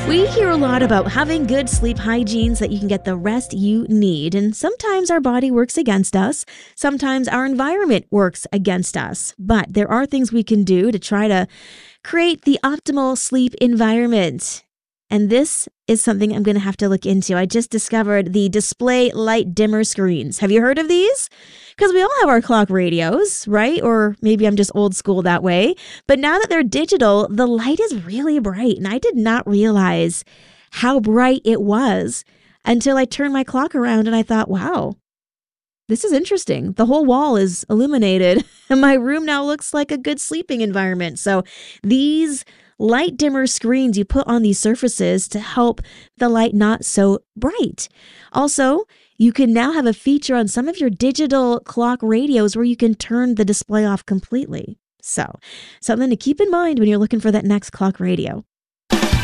We hear a lot about having good sleep hygiene so that you can get the rest you need. And sometimes our body works against us. Sometimes our environment works against us. But there are things we can do to try to create the optimal sleep environment. And this is something I'm going to have to look into. I just discovered the display light dimmer screens. Have you heard of these? Because we all have our clock radios, right? Or maybe I'm just old school that way. But now that they're digital, the light is really bright. And I did not realize how bright it was until I turned my clock around and I thought, wow, this is interesting. The whole wall is illuminated and my room now looks like a good sleeping environment. So these light dimmer screens you put on these surfaces to help the light not so bright. Also, you can now have a feature on some of your digital clock radios where you can turn the display off completely. So, something to keep in mind when you're looking for that next clock radio.